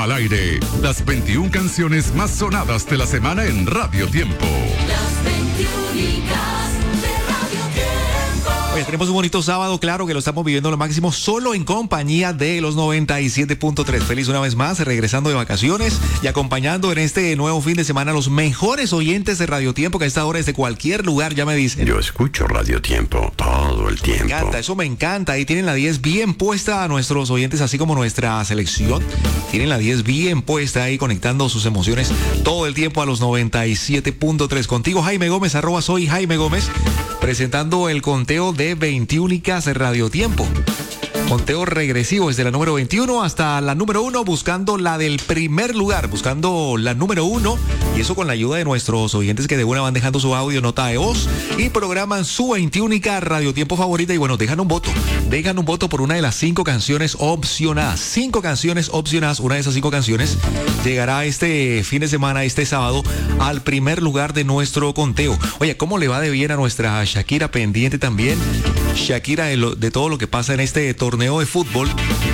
Al aire, las 21 canciones más sonadas de la semana en Radio Tiempo. Las 21 de Radio Tiempo. Oye, tenemos un bonito sábado, claro que lo estamos viviendo lo máximo solo en compañía de los 97.3. Feliz una vez más, regresando de vacaciones y acompañando en este nuevo fin de semana a los mejores oyentes de Radio Tiempo, que a esta hora desde cualquier lugar ya me dicen. Yo escucho Radio Tiempo todo el tiempo. Me encanta, eso me encanta. Ahí tienen la 10 bien puesta a nuestros oyentes, así como nuestra selección. Tienen la 10 bien puesta ahí, conectando sus emociones todo el tiempo a los 97.3. Contigo, Jaime Gómez, @ soy Jaime Gómez, presentando el conteo de 21 Radio Tiempo. Conteo regresivo desde la número 21 hasta la número 1, buscando la del primer lugar, buscando la número 1, y eso con la ayuda de nuestros oyentes que de una van dejando su audio, nota de voz y programan su 21 Radio Tiempo favorita. Y bueno, dejan un voto por una de las 5 canciones opcionadas. 5 canciones opcionadas, una de esas 5 canciones llegará este fin de semana, este sábado, al primer lugar de nuestro conteo. Oye, ¿cómo le va de bien a nuestra Shakira, pendiente también? Shakira de todo lo que pasa en este torneo de fútbol.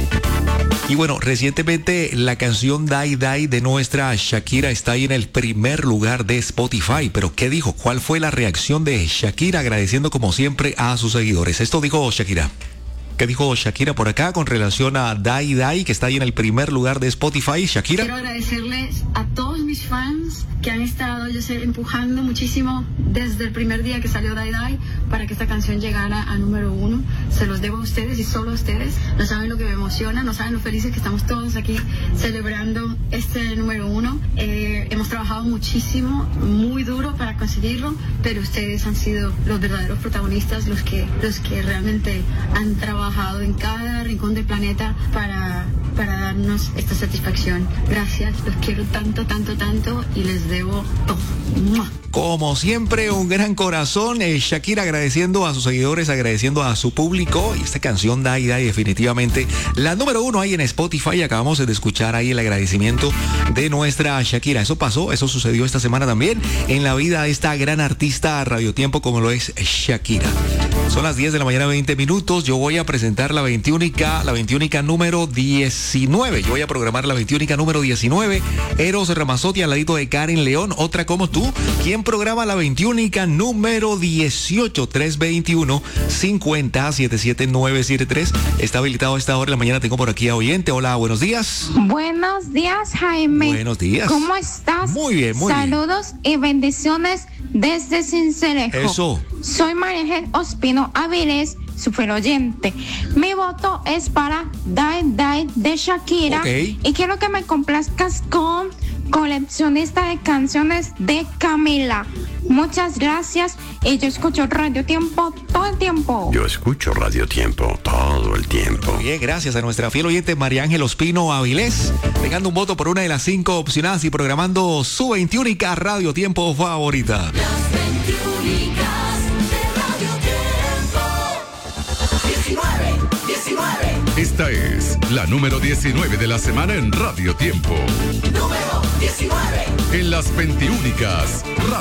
Y bueno, recientemente la canción Die Die de nuestra Shakira está ahí en el primer lugar de Spotify. Pero ¿qué dijo? ¿Cuál fue la reacción de Shakira? Agradeciendo como siempre a sus seguidores. Esto dijo Shakira. ¿Qué dijo Shakira por acá con relación a Die Die, que está ahí en el primer lugar de Spotify? Shakira. Quiero agradecerles a todos mis fans que han estado, yo sé, empujando muchísimo desde el primer día que salió Die Die para que esta canción llegara a número 1. Se los debo a ustedes y solo a ustedes. No saben lo que me emociona, no saben lo felices que estamos todos aquí celebrando este número 1. Hemos trabajado muchísimo, muy duro para conseguirlo, pero ustedes han sido los verdaderos protagonistas, los que realmente han trabajado en cada rincón del planeta para darnos esta satisfacción. Gracias, los quiero tanto, tanto, tanto y les debo todo. ¡Mua! Como siempre, un gran corazón. Shakira agradeciendo a sus seguidores, agradeciendo a su público. Y esta canción Die Die definitivamente la número 1 ahí en Spotify. Acabamos de escuchar ahí el agradecimiento de nuestra Shakira. Eso pasó, eso sucedió esta semana también en la vida de esta gran artista a Radio Tiempo como lo es Shakira. Son las 10 de la mañana, 20 minutos. Yo voy a presentar la 21 número 19. Yo voy a programar la 21 número 19. Eros Ramazzotti al ladito de Karen León, otra como tú. ¿Quién programa la 21 número 18? 321-50-77973. Está habilitado a esta hora de la mañana. Tengo por aquí a oyente. Hola, buenos días. Buenos días, Jaime. Buenos días. ¿Cómo estás? Muy bien, muy bien. Saludos y bendiciones desde Cincelejo. Eso. Soy María Ángel Ospino Avilés, super oyente. Mi voto es para Die Die de Shakira. Okay. Y quiero que me complazcas con Coleccionista de Canciones de Camila. Muchas gracias. Y yo escucho Radio Tiempo todo el tiempo. Yo escucho Radio Tiempo todo el tiempo. Bien, gracias a nuestra fiel oyente María Ángel Ospino Avilés, dejando un voto por una de las 5 opcionadas y programando su 21 Radio Tiempo favorita. Las 21 de Radio Tiempo. 19. Esta es la número 19 de la semana en Radio Tiempo. Número 19. En las 21